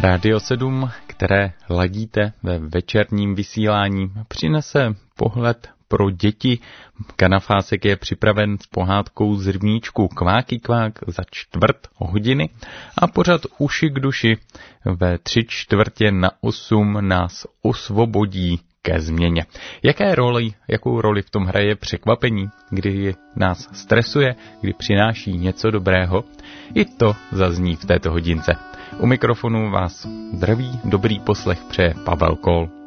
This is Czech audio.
Rádio 7, které ladíte ve večerním vysílání, přinese pohled pro děti. Kanafásek je připraven s pohádkou z rybníčku Kváky kvák za 1/4 a pořad Uši k duši ve 7:45 nás osvobodí ke změně. Jakou roli v tom hraje překvapení, kdy nás stresuje, kdy přináší něco dobrého? I to zazní v této hodince. U mikrofonu vás zdraví, dobrý poslech přeje Pavel Kol.